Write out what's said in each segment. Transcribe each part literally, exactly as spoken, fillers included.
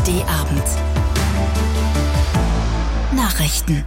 D Abend. Nachrichten.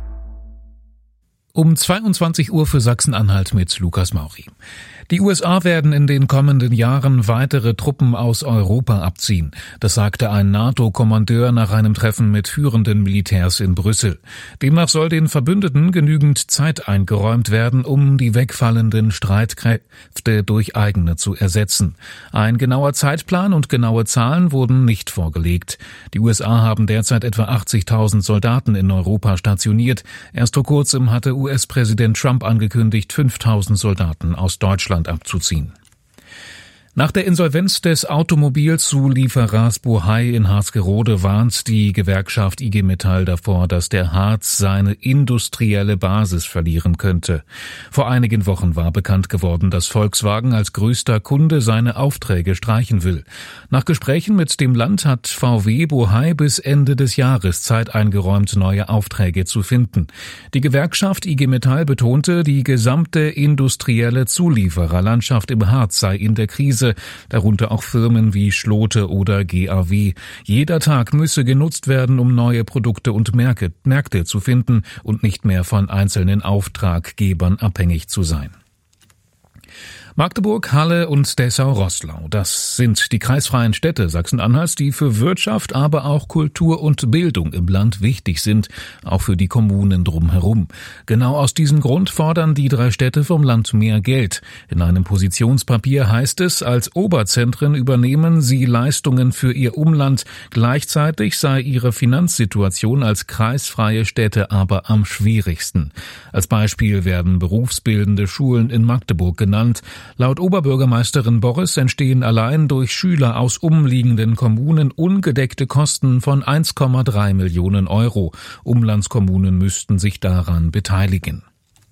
Um zweiundzwanzig Uhr für Sachsen-Anhalt mit Lukas Mauri. Die U S A werden in den kommenden Jahren weitere Truppen aus Europa abziehen. Das sagte ein NATO-Kommandeur nach einem Treffen mit führenden Militärs in Brüssel. Demnach soll den Verbündeten genügend Zeit eingeräumt werden, um die wegfallenden Streitkräfte durch eigene zu ersetzen. Ein genauer Zeitplan und genaue Zahlen wurden nicht vorgelegt. Die U S A haben derzeit etwa achtzigtausend Soldaten in Europa stationiert. Erst vor kurzem hatte U S-Präsident Trump angekündigt, fünftausend Soldaten aus Deutschland abzuziehen. Nach der Insolvenz des Automobilzulieferers Bohai in Harzgerode warnt die Gewerkschaft I G Metall davor, dass der Harz seine industrielle Basis verlieren könnte. Vor einigen Wochen war bekannt geworden, dass Volkswagen als größter Kunde seine Aufträge streichen will. Nach Gesprächen mit dem Land hat V W Bohai bis Ende des Jahres Zeit eingeräumt, neue Aufträge zu finden. Die Gewerkschaft I G Metall betonte, die gesamte industrielle Zuliefererlandschaft im Harz sei in der Krise, darunter auch Firmen wie Schlote oder G A W. Jeder Tag müsse genutzt werden, um neue Produkte und Märkte, Märkte zu finden und nicht mehr von einzelnen Auftraggebern abhängig zu sein. Magdeburg, Halle und Dessau-Roßlau, das sind die kreisfreien Städte Sachsen-Anhalts, die für Wirtschaft, aber auch Kultur und Bildung im Land wichtig sind, auch für die Kommunen drumherum. Genau aus diesem Grund fordern die drei Städte vom Land mehr Geld. In einem Positionspapier heißt es, als Oberzentren übernehmen sie Leistungen für ihr Umland. Gleichzeitig sei ihre Finanzsituation als kreisfreie Städte aber am schwierigsten. Als Beispiel werden berufsbildende Schulen in Magdeburg genannt. Laut Oberbürgermeisterin Borres entstehen allein durch Schüler aus umliegenden Kommunen ungedeckte Kosten von eins Komma drei Millionen Euro. Umlandskommunen müssten sich daran beteiligen.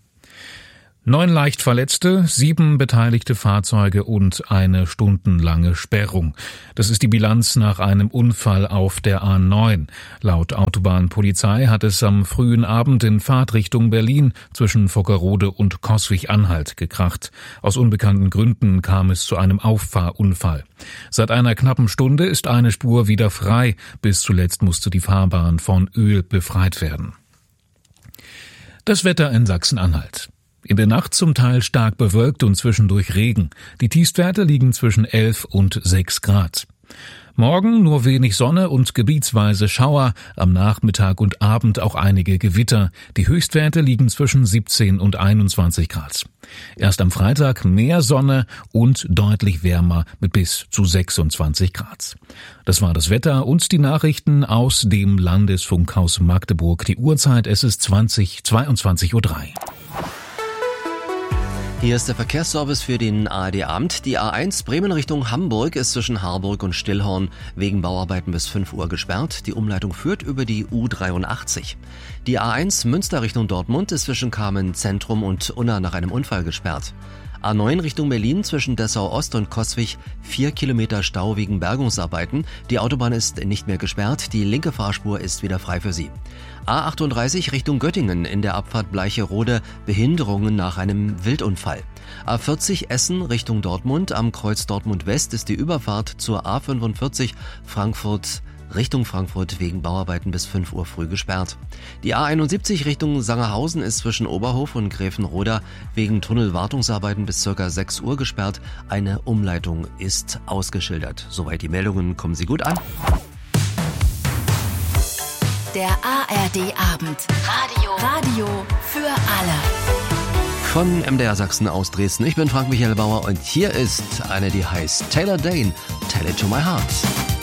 Neun leicht Verletzte, sieben beteiligte Fahrzeuge und eine stundenlange Sperrung. Das ist die Bilanz nach einem Unfall auf der A neun. Laut Autobahnpolizei hat es am frühen Abend in Fahrtrichtung Berlin zwischen Vockerode und Coswig-Anhalt gekracht. Aus unbekannten Gründen kam es zu einem Auffahrunfall. Seit einer knappen Stunde ist eine Spur wieder frei. Bis zuletzt musste die Fahrbahn von Öl befreit werden. Das Wetter in Sachsen-Anhalt. In der Nacht zum Teil stark bewölkt und zwischendurch Regen. Die Tiefstwerte liegen zwischen elf und sechs Grad. Morgen nur wenig Sonne und gebietsweise Schauer, am Nachmittag und Abend auch einige Gewitter. Die Höchstwerte liegen zwischen siebzehn und einundzwanzig Grad. Erst am Freitag mehr Sonne und deutlich wärmer mit bis zu sechsundzwanzig Grad. Das war das Wetter und die Nachrichten aus dem Landesfunkhaus Magdeburg. Die Uhrzeit, es ist zwanzig, zweiundzwanzig Uhr drei. Hier ist der Verkehrsservice für den A R D-Abend. Die A eins Bremen Richtung Hamburg ist zwischen Harburg und Stillhorn wegen Bauarbeiten bis fünf Uhr gesperrt. Die Umleitung führt über die U dreiundachtzig. Die A eins Münster Richtung Dortmund ist zwischen Kamen Zentrum und Unna nach einem Unfall gesperrt. A neun Richtung Berlin zwischen Dessau-Ost und Coswig, vier Kilometer Stau wegen Bergungsarbeiten. Die Autobahn ist nicht mehr gesperrt, die linke Fahrspur ist wieder frei für Sie. A achtunddreißig Richtung Göttingen in der Abfahrt Bleicherode, Behinderungen nach einem Wildunfall. A vierzig Essen Richtung Dortmund, am Kreuz Dortmund West ist die Überfahrt zur A fünfundvierzig Frankfurt Richtung Frankfurt wegen Bauarbeiten bis fünf Uhr früh gesperrt. Die A einundsiebzig Richtung Sangerhausen ist zwischen Oberhof und Gräfenroda wegen Tunnelwartungsarbeiten bis ca. sechs Uhr gesperrt. Eine Umleitung ist ausgeschildert. Soweit die Meldungen, kommen Sie gut an. Der A R D-Abend. Radio. Radio für alle. Von M D R Sachsen aus Dresden. Ich bin Frank Michael Bauer und hier ist eine, die heißt Taylor Dane. Tell it to my heart.